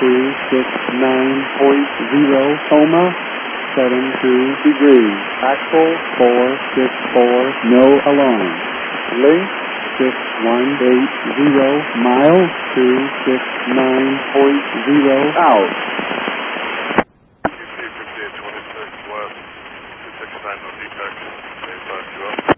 Coma, 72 degrees. Axle 464, no alarm. Link 6180 miles, 269.0 out. QC 5826 west, 269 no defect, 85 up.